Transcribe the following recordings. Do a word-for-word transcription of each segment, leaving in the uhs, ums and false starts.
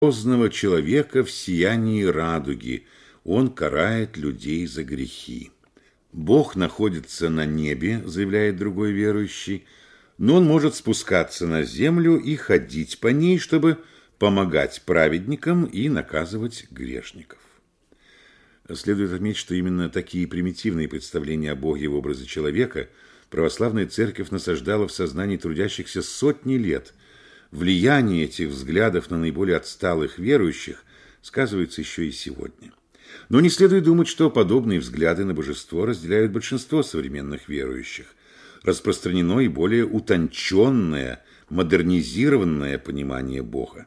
Поздного человека в сиянии радуги. Он карает людей за грехи. Бог находится на небе, заявляет другой верующий, но он может спускаться на землю и ходить по ней, чтобы помогать праведникам и наказывать грешников. Следует отметить, что именно такие примитивные представления о Боге в образе человека православная церковь насаждала в сознании трудящихся сотни лет. Влияние этих взглядов на наиболее отсталых верующих сказывается еще и сегодня. Но не следует думать, что подобные взгляды на божество разделяют большинство современных верующих. Распространено и более утонченное, модернизированное понимание Бога.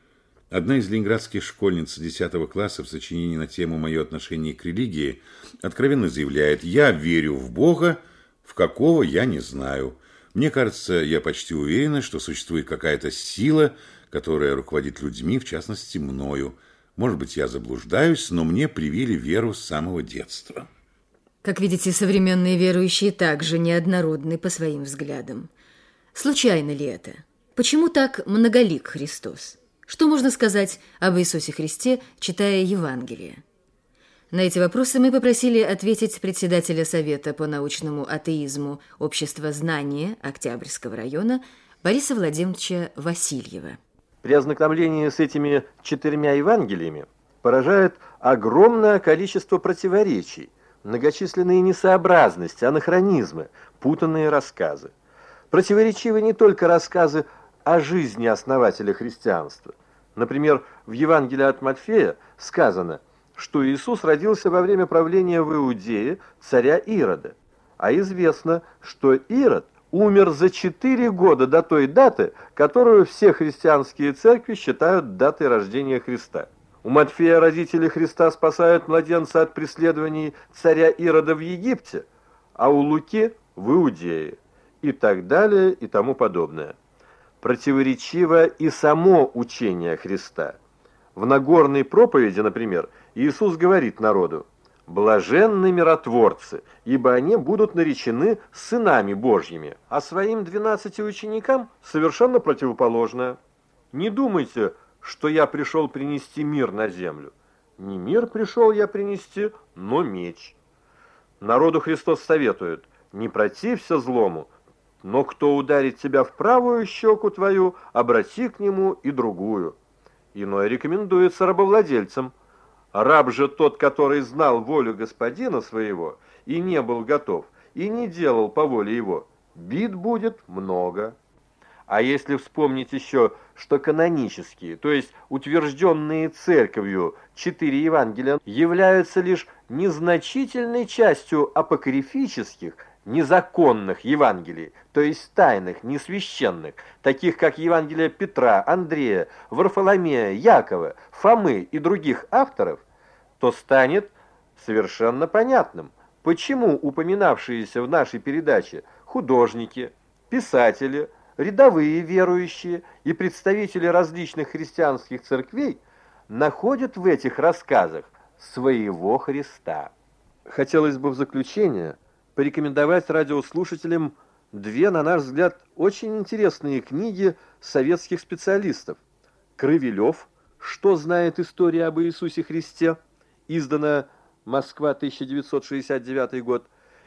Одна из ленинградских школьниц десятого класса в сочинении на тему «Мое отношение к религии» откровенно заявляет: «Я верю в Бога, в какого я не знаю. Мне кажется, я почти уверена, что существует какая-то сила, которая руководит людьми, в частности, мною. Может быть, я заблуждаюсь, но мне привили веру с самого детства». Как видите, современные верующие также неоднородны по своим взглядам. Случайно ли это? Почему так многолик Христос? Что можно сказать об Иисусе Христе, читая Евангелие? На эти вопросы мы попросили ответить председателя Совета по научному атеизму Общества знания Октябрьского района Бориса Владимировича Васильева. При ознакомлении с этими четырьмя Евангелиями поражает огромное количество противоречий, многочисленные несообразности, анахронизмы, путанные рассказы. Противоречивы не только рассказы о жизни основателя христианства. Например, в Евангелии от Матфея сказано, что Иисус родился во время правления в Иудее царя Ирода. А известно, что Ирод умер за четыре года до той даты, которую все христианские церкви считают датой рождения Христа. У Матфея родители Христа спасают младенца от преследований царя Ирода в Египте, а у Луки в Иудее, и так далее и тому подобное. Противоречиво и само учение Христа. В Нагорной проповеди, например, Иисус говорит народу: «Блаженны миротворцы, ибо они будут наречены сынами Божьими», а своим двенадцати ученикам совершенно противоположное. «Не думайте, что я пришел принести мир на землю. Не мир пришел я принести, но меч». Народу Христос советует: «Не протився злому, но кто ударит тебя в правую щеку твою, обрати к нему и другую». Иное рекомендуется рабовладельцам. Раб же тот, который знал волю господина своего и не был готов, и не делал по воле его, бит будет много. А если вспомнить еще, что канонические, то есть утвержденные церковью, четыре Евангелия являются лишь незначительной частью апокрифических, незаконных Евангелий, то есть тайных, несвященных, таких как Евангелие Петра, Андрея, Варфоломея, Якова, Фомы и других авторов, то станет совершенно понятным, почему упоминавшиеся в нашей передаче художники, писатели, рядовые верующие и представители различных христианских церквей находят в этих рассказах своего Христа. Хотелось бы в заключение порекомендовать радиослушателям две, на наш взгляд, очень интересные книги советских специалистов. Кровелев «Что знает история об Иисусе Христе», издана Москва, тысяча девятьсот шестьдесят девятый год,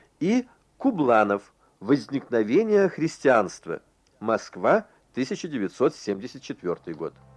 и Кубланов «Возникновение христианства», Москва, тысяча девятьсот семьдесят четвёртый год.